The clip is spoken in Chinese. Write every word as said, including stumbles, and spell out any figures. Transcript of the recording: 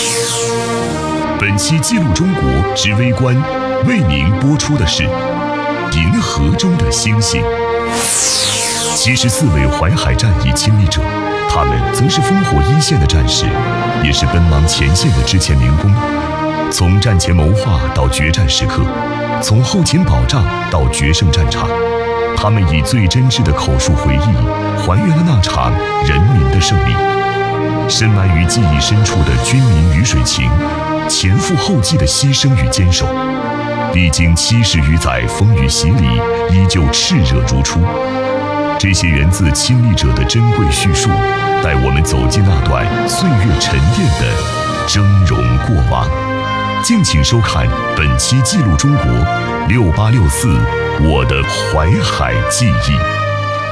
本期记录中国之微观为您播出的是银河中的星星。七十四位淮海战役亲历者，他们曾是烽火一线的战士，也是奔忙前线的之前民工。从战前谋划到决战时刻，从后勤保障到决胜战场，他们以最真挚的口述回忆，还原了那场人民的胜利。深埋于记忆深处的军民鱼水情，前赴后继的牺牲与坚守，历经七十余载风雨洗礼，依旧炽热如初。这些源自亲历者的珍贵叙述，带我们走进那段岁月沉淀的峥嵘过往。敬请收看本期记录中国六八六四我的淮海记忆。